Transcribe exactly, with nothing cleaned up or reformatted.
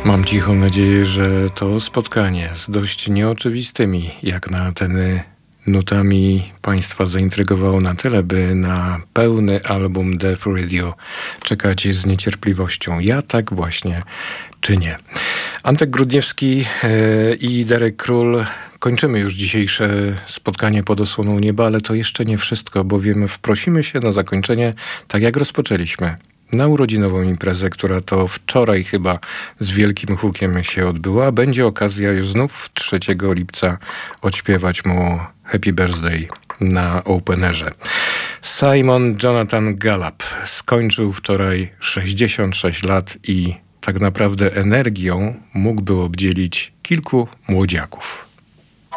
Mam cichą nadzieję, że to spotkanie z dość nieoczywistymi jak na anteny nutami Państwa zaintrygowało na tyle, by na pełny album Death Radio czekać z niecierpliwością. Ja tak właśnie czynię. Antek Grudniewski yy, i Darek Król. Kończymy już dzisiejsze spotkanie pod osłoną nieba, ale to jeszcze nie wszystko, bowiem wprosimy się na zakończenie, tak jak rozpoczęliśmy, na urodzinową imprezę, która to wczoraj chyba z wielkim hukiem się odbyła. Będzie okazja już znów trzeciego lipca odśpiewać mu Happy Birthday na Openerze. Simon Jonathan Gallup skończył wczoraj sześćdziesiąt sześć lat i tak naprawdę energią mógłby obdzielić kilku młodziaków.